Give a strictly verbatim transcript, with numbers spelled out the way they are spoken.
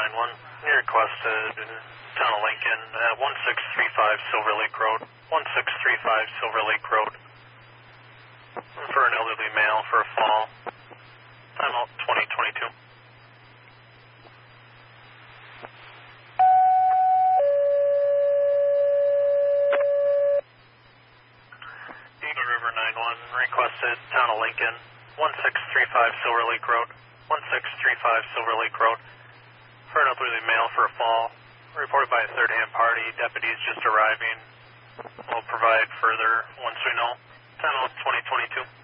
nine one. You requested town of Lincoln at one six three five Silver Lake Road. one six three five Silver Lake Road. For an elderly male for a fall. Time out twenty twenty-two. Eagle River nine one. Requested town of Lincoln. one six three five Silver Lake Road. one six three five Silver Lake Road. For an elderly male for a fall. Reported by a third-hand party. Deputies just arriving. We'll provide further once we know. Time out twenty twenty-two.